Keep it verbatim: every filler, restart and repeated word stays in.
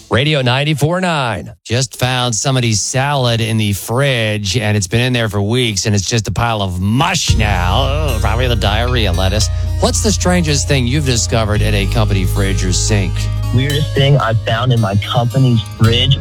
Radio ninety-four point nine. Just found somebody's salad in the fridge, and it's been in there for weeks, and it's just a pile of mush now. Oh, probably the diarrhea lettuce. What's the strangest thing you've discovered in a company fridge or sink? Weirdest thing I found in my company's fridge